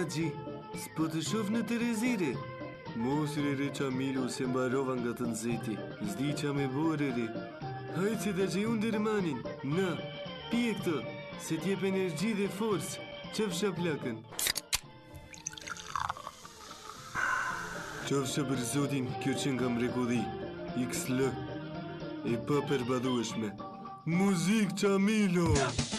Gji, s'po të shof në Terezire. Mos re Qamilu se mbarova nga të nxehti. S'di qa me bore re. Hajtë se da që unë dërmanin. Na, pije këto, se t'jep energji dhe forës. Qëfsha plakën. Qëfsha për zotin, kjo që nga mrekulli. XL. E pa përbadueshme. Muzik Qamilo!